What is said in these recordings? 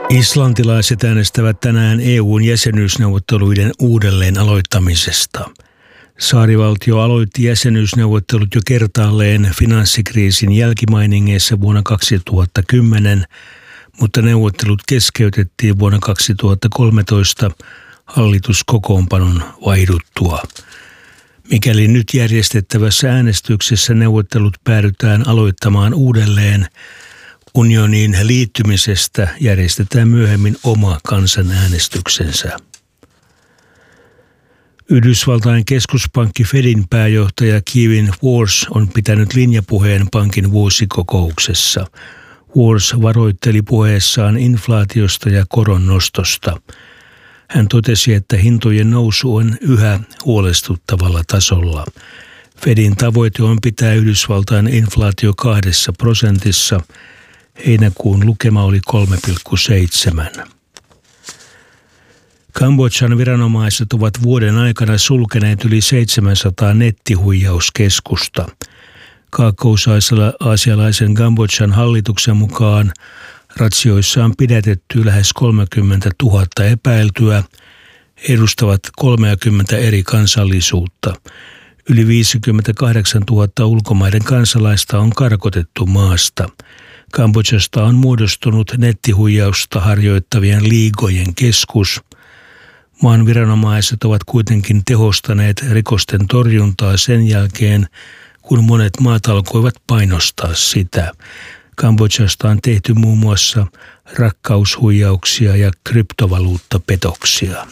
Islantilaiset äänestävät tänään EU:n jäsenyysneuvotteluiden uudelleen aloittamisesta. Saarivaltio aloitti jäsenyysneuvottelut jo kertaalleen finanssikriisin jälkimainingeissa vuonna 2010, mutta neuvottelut keskeytettiin vuonna 2013 hallituskokoonpanon vaihduttua. Mikäli nyt järjestettävässä äänestyksessä neuvottelut päädytään aloittamaan uudelleen, unioniin liittymisestä järjestetään myöhemmin oma kansanäänestyksensä. Yhdysvaltain keskuspankki Fedin pääjohtaja Kevin Warsh on pitänyt linjapuheen pankin vuosikokouksessa. Warsh varoitteli puheessaan inflaatiosta ja koron nostosta. Hän totesi, että hintojen nousu on yhä huolestuttavalla tasolla. Fedin tavoite on pitää Yhdysvaltain inflaatio 2%. Heinäkuun lukema oli 3,7. Kambodžan viranomaiset ovat vuoden aikana sulkeneet yli 700 nettihuijauskeskusta. Kaakkois-aasialaisen Kambodžan hallituksen mukaan ratsioissa on pidätetty lähes 30 000 epäiltyä, edustavat 30 eri kansallisuutta. Yli 58 000 ulkomaiden kansalaista on karkotettu maasta. Kambodžasta on muodostunut nettihuijausta harjoittavien liigojen keskus. Maan viranomaiset ovat kuitenkin tehostaneet rikosten torjuntaa sen jälkeen, kun monet maat alkoivat painostaa sitä. Kambodžasta on tehty muun muassa rakkaushuijauksia ja kryptovaluuttapetoksia.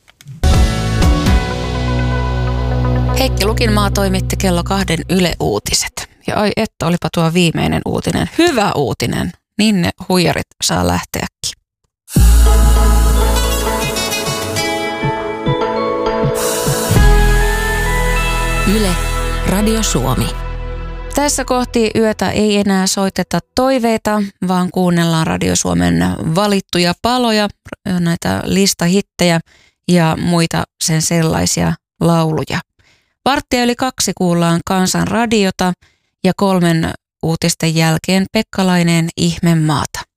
Heikki Lukinmaa toimitti kello 2 Yle Uutiset. Ja ai että, olipa tuo viimeinen uutinen. Hyvä uutinen. Niin ne huijarit saa lähteäkin. Yle, Radio Suomi. Tässä kohti yötä ei enää soiteta toiveita, vaan kuunnellaan Radio Suomen valittuja paloja, näitä listahittejä ja muita sen sellaisia lauluja. 1:15 kuullaan Kansan radiota ja 3 uutisten jälkeen Pekka Laineen Ihmemaata.